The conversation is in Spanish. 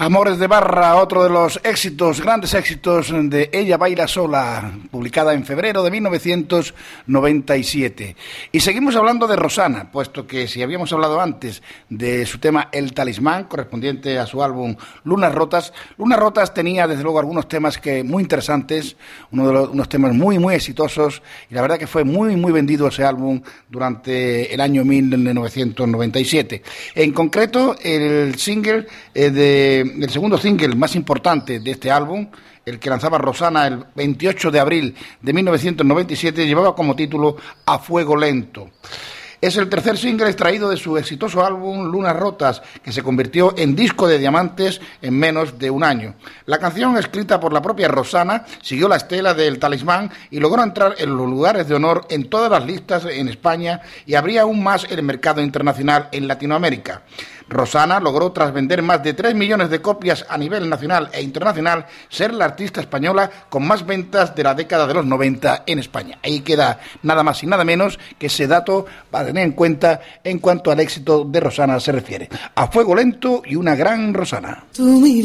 Amores de Barra, otro de los éxitos, grandes éxitos de Ella Baila Sola, publicada en febrero de 1997. Y seguimos hablando de Rosana, puesto que si habíamos hablado antes de su tema El Talismán, correspondiente a su álbum Lunas Rotas tenía desde luego algunos temas muy interesantes, unos temas muy exitosos, y la verdad que fue muy vendido ese álbum durante el año 1997. En concreto, el segundo single más importante de este álbum, el que lanzaba Rosana el 28 de abril de 1997, llevaba como título A Fuego Lento. Es el tercer single extraído de su exitoso álbum Lunas Rotas, que se convirtió en disco de diamantes en menos de un año. La canción, escrita por la propia Rosana, siguió la estela del Talismán y logró entrar en los lugares de honor en todas las listas en España y abría aún más el mercado internacional en Latinoamérica. Rosana logró, tras vender más de 3 millones de copias a nivel nacional e internacional, ser la artista española con más ventas de la década de los 90 en España. Ahí queda nada más y nada menos que ese dato para tener en cuenta en cuanto al éxito de Rosana se refiere. A Fuego Lento y una gran Rosana.